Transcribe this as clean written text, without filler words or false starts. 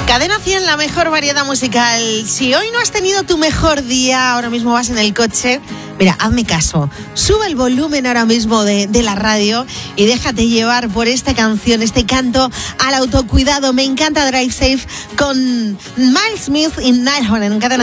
Cadena 100, la mejor variedad musical. Si hoy no has tenido tu mejor día, ahora mismo vas en el coche, mira, hazme caso, sube el volumen ahora mismo de la radio y déjate llevar por esta canción, este canto al autocuidado. Me encanta Drive Safe con Miles Smith y Niall Horan en Cadena